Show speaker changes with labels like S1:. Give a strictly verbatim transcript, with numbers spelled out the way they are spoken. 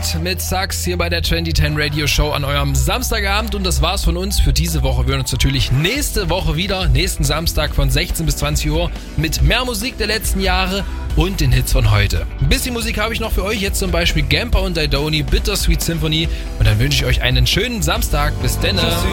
S1: Cat mit Sax hier bei der zwanzig zehn Radio Show an eurem Samstagabend. Und das war's von uns für diese Woche. Wir hören uns natürlich nächste Woche wieder, nächsten Samstag von sechzehn bis zwanzig Uhr mit mehr Musik der letzten Jahre und den Hits von heute. Ein bisschen Musik habe ich noch für euch, jetzt zum Beispiel Gamper und Didoni, Bittersweet Symphony. Und dann wünsche ich euch einen schönen Samstag. Bis denne.